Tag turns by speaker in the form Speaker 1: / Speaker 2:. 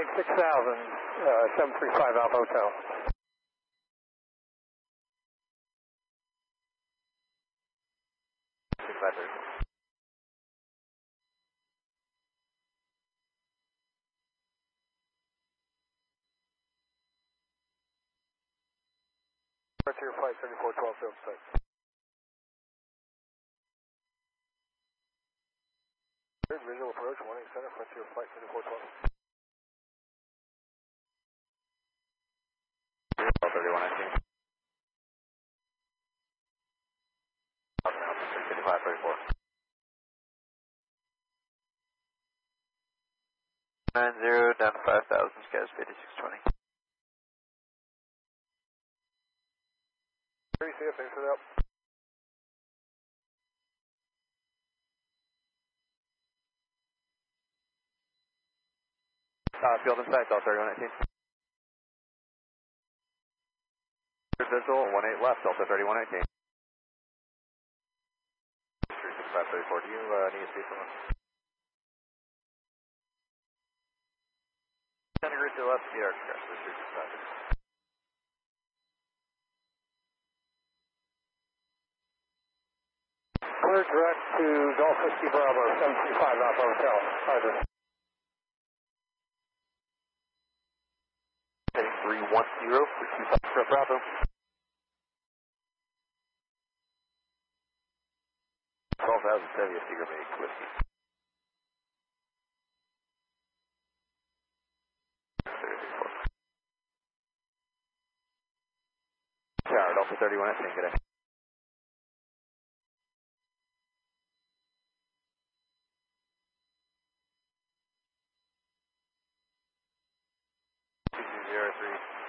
Speaker 1: Flight 6000, 735 Alpha Hotel.
Speaker 2: Frontier Flight 3412, field site. Visual approach, warning center, Frontier Flight 3412.
Speaker 3: 3119. 5534. 90 down to 5000, skies 5620.
Speaker 2: 3 CF, thanks for the help.
Speaker 3: Field in sight, Delta 3119. Visual, 18 left, Delta 3119. 3534, do you need to see someone? 10 degrees to the left, speed arc crash, 365.
Speaker 1: Clear direct to Golf Whiskey Bravo, 735 Alpha Hotel. Roger.
Speaker 3: Heading 310 for 25 Bravo. 12,070, Seeger Mate Whiskey. 34. Tower, Delta 3119, good day. 203.